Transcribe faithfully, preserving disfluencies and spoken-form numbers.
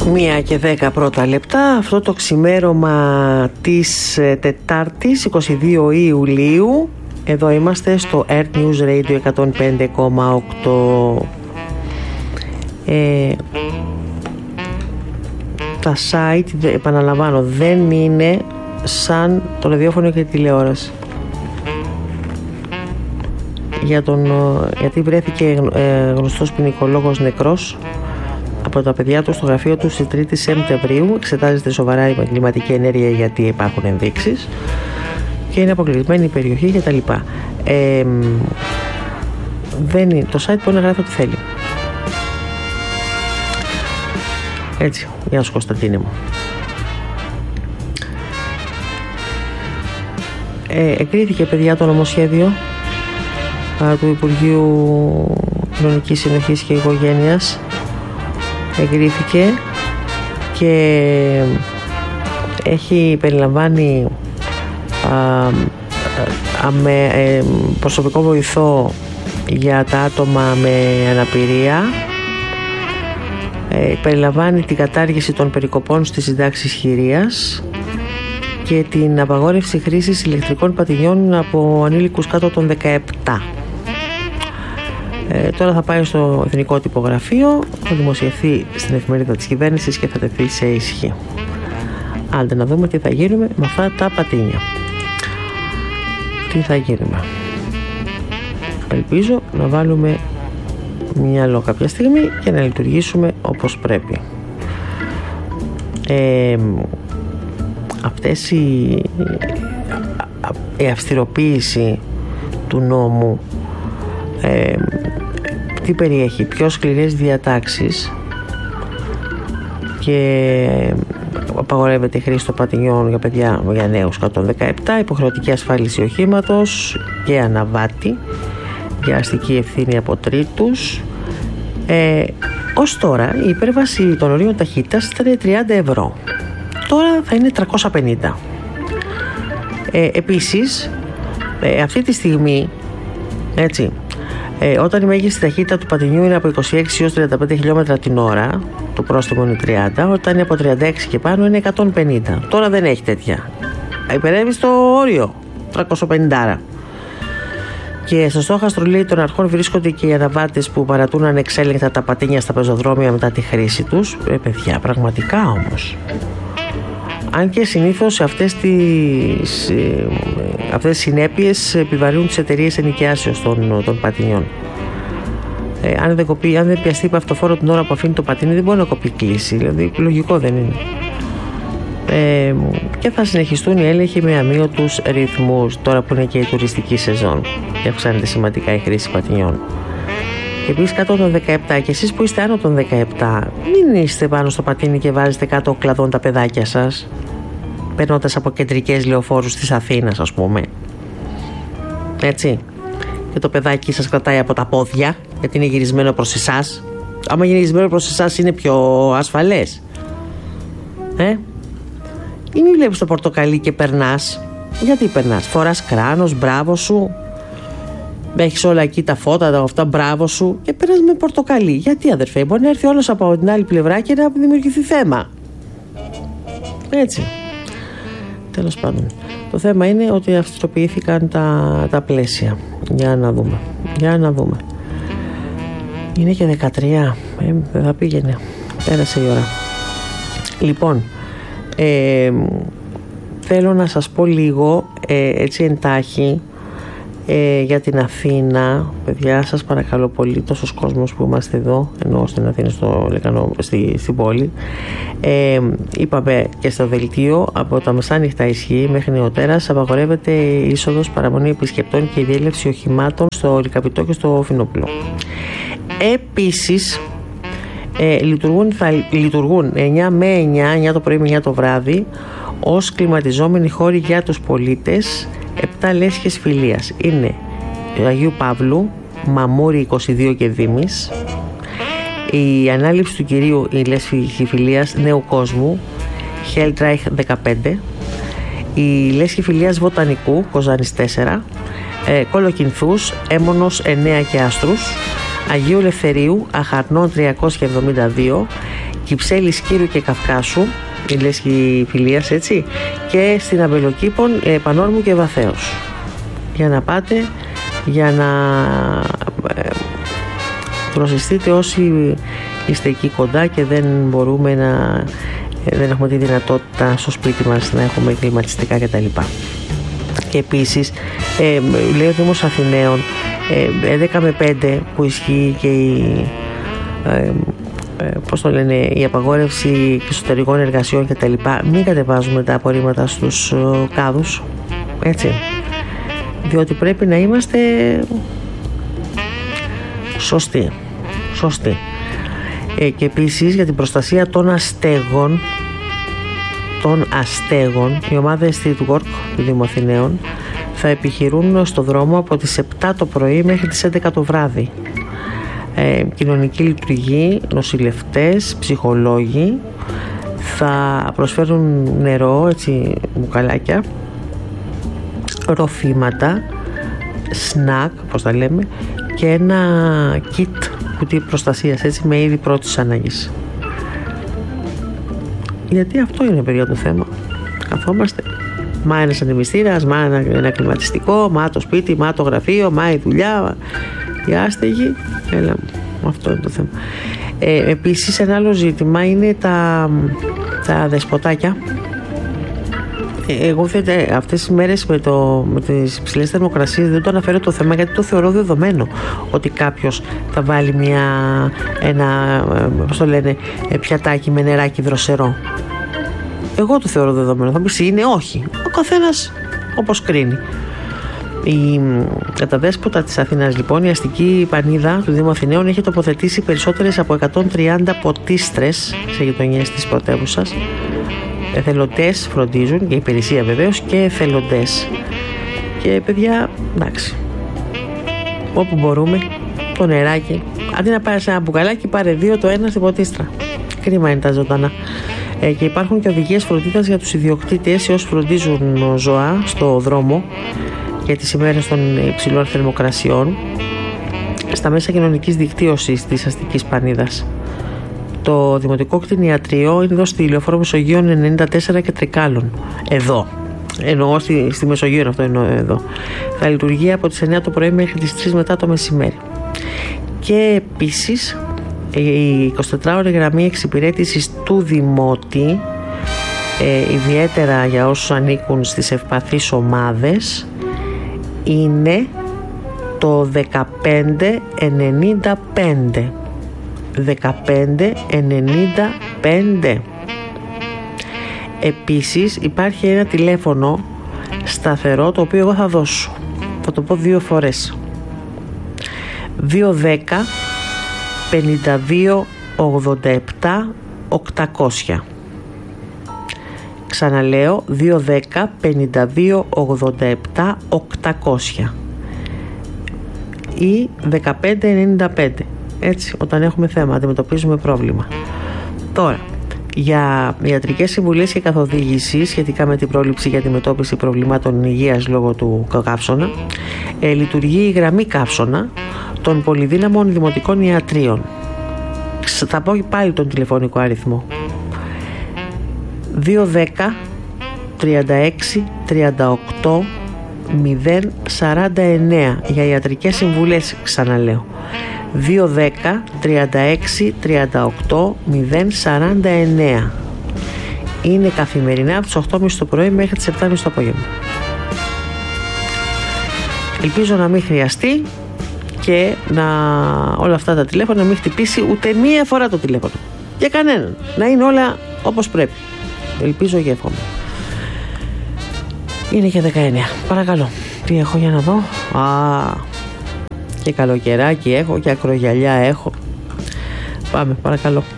Μία και δέκα πρώτα λεπτά, αυτό το ξημέρωμα της Τετάρτης είκοσι δύο Ιουλίου. Εδώ είμαστε στο Earth News Radio εκατόν πέντε κόμμα οκτώ. ε, Τα site, επαναλαμβάνω, δεν είναι σαν το ραδιόφωνο και τη τηλεόραση. Για τον, γιατί βρέθηκε ε, γνωστός ποινικολόγος νεκρός από τα παιδιά του στο γραφείο του στις τρίτη Σεπτεμβρίου. Εξετάζεται σοβαρά η εγκληματική ενέργεια γιατί υπάρχουν ενδείξεις και είναι αποκλεισμένη η περιοχή κτλ. Ε, δεν είναι, το site μπορεί να γράφει ό,τι θέλει. Έτσι, γεια σου Κωνσταντίνε μου. Ε, εγκρίθηκε, παιδιά, το νομοσχέδιο α, του Υπουργείου Κοινωνικής Συνοχής και Οικογένειας. Εγκρίθηκε και έχει περιλαμβάνει α, α, με, ε, προσωπικό βοηθό για τα άτομα με αναπηρία. Ε, περιλαμβάνει την κατάργηση των περικοπών στις συντάξεις χειρίας και την απαγόρευση χρήσης ηλεκτρικών πατινιών από ανήλικους κάτω των δεκαεπτά. Ε, τώρα θα πάει στο Εθνικό Τυπογραφείο, θα δημοσιευθεί στην εφημερίδα της κυβέρνησης και θα τεθεί σε ισχύ. Άντε να δούμε τι θα γίνουμε με αυτά τα πατίνια. Τι θα γίνουμε. Ελπίζω να βάλουμε μυαλό κάποια στιγμή και να λειτουργήσουμε όπως πρέπει. Ε, αυτές οι, η αυστηροποίηση του νόμου ε, τι περιέχει? Πιο σκληρές διατάξεις και απαγορεύεται η χρήση των πατινιών για παιδιά, για νέους κάτω των δεκαεπτά, υποχρεωτική ασφάλιση οχήματος και αναβάτη για αστική ευθύνη από τρίτους. Ε, ως τώρα η υπέρβαση των ορίων ταχύτητας ήταν τριάντα ευρώ. Τώρα θα είναι τριακόσια πενήντα. Ε, επίσης, ε, αυτή τη στιγμή, έτσι, ε, όταν η μέγιστη ταχύτητα του πατινιού είναι από είκοσι έξι έως τριάντα πέντε χιλιόμετρα την ώρα, το πρόστιμο είναι τριάντα, όταν είναι από τριάντα έξι και πάνω είναι εκατόν πενήντα. Τώρα δεν έχει τέτοια. Υπερεύει στο όριο, τριακόσια πενήντα. Και στο στόχαστρο, λέει, των αρχών βρίσκονται και οι αναβάτες που παρατούν ανεξέλεγκτα τα πατίνια στα πεζοδρόμια μετά τη χρήση τους. Ε, παιδιά, πραγματικά όμως. Αν και συνήθως αυτές τις, ε, αυτές τις συνέπειες επιβαρύνουν τις εταιρείες ενοικιάσεως των, των πατινιών. Ε, αν, δεν κοπεί, αν δεν πιαστεί παυτοφόρο την ώρα που αφήνει το πατίνι, δεν μπορεί να κοπεί κλίση. Δηλαδή, λογικό δεν είναι. Ε, και θα συνεχιστούν οι έλεγχοι με αμείωτους ρυθμούς τώρα που είναι και η τουριστική σεζόν και αυξάνεται σημαντικά η χρήση πατινιών. Και επίσης κάτω των δεκαεπτά, και εσείς που είστε άνω των δεκαεπτά, μην είστε πάνω στο πατίνι και βάζετε κάτω κλαδόν τα παιδάκια σας, παίρνοντας από κεντρικές λεωφόρους της Αθήνας, ας πούμε. Έτσι. Και το παιδάκι σας κρατάει από τα πόδια γιατί είναι γυρισμένο προς εσάς. Άμα είναι γυρισμένο προς εσάς είναι πιο ασφαλές. Ε? Ή μην βλέπεις το πορτοκαλί και περνάς? Γιατί περνάς? Φοράς κράνος, μπράβο σου. Έχεις όλα εκεί τα φώτα, τα αυτά, μπράβο σου. Και περνάς με πορτοκαλί. Γιατί, αδερφέ? Μπορεί να έρθει όλος από την άλλη πλευρά και να δημιουργηθεί θέμα. Έτσι. Τέλος πάντων. Το θέμα είναι ότι αυστηροποιήθηκαν τα, τα πλαίσια. Για να δούμε. Για να δούμε. Είναι και δεκατρία. Ε, δεν θα πήγαινε. Πέρασε η ώρα. Λοιπόν. Ε, θέλω να σας πω λίγο ε, έτσι εντάχει ε, για την Αθήνα. Παιδιά, σας παρακαλώ πολύ, τόσος κόσμος που είμαστε εδώ, ενώ στην Αθήνα, στο Λεκανό, στη, στην πόλη. ε, είπαμε και στο δελτίο, από τα μεσάνυχτα ισχύει μέχρι νεοτέρας απαγορεύεται η είσοδος, παραμονή επισκεπτών και η διέλευση οχημάτων στο Λυκαπητό και στο Φινόπουλο. Επίσης Ε, λειτουργούν, θα λειτουργούν εννιά με εννιά, εννιά το πρωί με εννιά το βράδυ, ως κλιματιζόμενοι χώροι για τους πολίτες επτά λέσχες φιλίας. Είναι Αγίου Παύλου, Μαμούρη είκοσι δύο και Δήμης, η ανάληψη του κυρίου η λέσχη φιλίας Νέου Κόσμου, Χέλτραϊχ δεκαπέντε, η λέσχη φιλίας Βοτανικού, Κοζάνης τέσσερα, ε, Κολοκυνθούς, Έμονος εννέα και Άστρους, Αγίου Ελευθερίου, Αχαρνών τριακόσια εβδομήντα δύο Κυψέλη, Σκύρου και Καυκάσου, η λέσχη Φιλίας, έτσι, και στην Αμπελοκήπων, Πανόρμου και Βαθέως, για να πάτε, για να ε, προσεστείτε όσοι είστε εκεί κοντά και δεν μπορούμε να ε, δεν έχουμε τη δυνατότητα στο σπίτι μας να έχουμε κλιματιστικά κτλ. Και επίσης ε, λέει ο Δήμος Αθηναίων ε, έντεκα με πέντε που ισχύει και η ε, ε, πώς το λένε, η απαγόρευση εσωτερικών εργασιών κτλ. Μην κατεβάζουμε τα απορρίμματα στους ε, κάδους, έτσι, διότι πρέπει να είμαστε σωστοί, σωστοί. Ε, και επίσης για την προστασία των αστέγων των αστέγων, οι ομάδες Street Work του Δήμου Αθηναίων θα επιχειρούν στο δρόμο από τις επτά το πρωί μέχρι τις έντεκα το βράδυ. Ε, κοινωνική λειτουργοί, νοσηλευτές, ψυχολόγοι θα προσφέρουν νερό, έτσι, μπουκαλάκια, ροφήματα, σνακ, πώς τα λέμε, και ένα kit, κουτί προστασίας, έτσι, με είδη πρώτης ανάγκης. Γιατί αυτό είναι παιδιά το θέμα. Καθόμαστε, μα ένας αντιμυστήρας, μα ένα, ένα κλιματιστικό, μα το σπίτι, μα το γραφείο, μα η δουλειά, οι άστεγοι. Έλα, αυτό είναι το θέμα. Ε, επίσης ένα άλλο ζήτημα είναι τα, τα δεσποτάκια. Εγώ δεν, αυτές τις μέρες με, το, με τις ψηλές θερμοκρασίες δεν το αναφέρω το θέμα, γιατί το θεωρώ δεδομένο ότι κάποιος θα βάλει μια, ένα, πώς το λένε, πιατάκι με νεράκι δροσερό. Εγώ το θεωρώ δεδομένο. Θα πεις είναι, όχι. Ο καθένας όπως κρίνει. Η καταδέσποτα της Αθήνας, λοιπόν, η αστική πανίδα του Δήμου Αθηναίων έχει τοποθετήσει περισσότερες από εκατόν τριάντα ποτίστρες σε γειτονιές της πρωτεύουσας. Εθελοντές φροντίζουν, και υπηρεσία βεβαίως, και εθελοντές. Και παιδιά, εντάξει, όπου μπορούμε, το νεράκι, αντί να πάρεις ένα μπουκαλάκι, πάρε δύο, το ένα στην ποτίστρα. Κρίμα είναι τα ζωντανά. Ε, και υπάρχουν και οδηγίες φροντίδας για τους ιδιοκτήτες ή όσοι φροντίζουν ζώα στο δρόμο για τις ημέρες των υψηλών θερμοκρασιών στα μέσα κοινωνικής δικτύωσης της αστικής πανίδας. Το Δημοτικό Κτηνιατρίο είναι εδώ στη Λεωφόρο Μεσογείων ενενήντα τέσσερα και Τρικάλων. Εδώ. Εννοώ στη, στη Μεσογείο, αυτό εννοώ εδώ. Θα λειτουργεί από τις εννιά το πρωί μέχρι τις τρεις μετά το μεσημέρι. Και επίσης η εικοσιτετράωρη γραμμή εξυπηρέτησης του Δημότη, ε, ιδιαίτερα για όσους ανήκουν στις ευπαθείς ομάδες, είναι το δεκαπέντε ενενήντα πέντε. δεκαπέντε ενενήντα πέντε. Επίσης υπάρχει ένα τηλέφωνο σταθερό, το οποίο εγώ θα δώσω, θα το πω δύο φορές: δύο δέκα πενήντα δύο ογδόντα επτά οκτακόσια. Ξαναλέω, δύο δέκα πενήντα δύο ογδόντα επτά οκτακόσια ή δεκαπέντε ενενήντα πέντε. Έτσι, όταν έχουμε θέμα, αντιμετωπίζουμε πρόβλημα. Τώρα, για ιατρικές συμβουλές και καθοδήγηση σχετικά με την πρόληψη για αντιμετώπιση προβλημάτων υγείας λόγω του καύσωνα, ε, λειτουργεί η γραμμή καύσωνα των πολυδύναμων δημοτικών ιατρίων. Θα πω πάλι τον τηλεφωνικό αριθμό: δύο δέκα τριάντα έξι τριάντα οκτώ μηδέν σαράντα εννέα για ιατρικές συμβουλές, ξαναλέω, δύο δέκα τριάντα έξι τριάντα οκτώ μηδέν σαράντα εννέα. Είναι καθημερινά από τις οκτώ και μισή το πρωί μέχρι τις επτά και μισή το απόγευμα. Ελπίζω να μην χρειαστεί και να όλα αυτά τα τηλέφωνα να μην χτυπήσει ούτε μία φορά το τηλέφωνο, για κανέναν, να είναι όλα όπως πρέπει. Ελπίζω και εύχομαι. Είναι και δεκαεννέα. Παρακαλώ, τι έχω για να δω? Α, και καλοκαιράκι έχω και ακρογιαλιά έχω. Πάμε, παρακαλώ.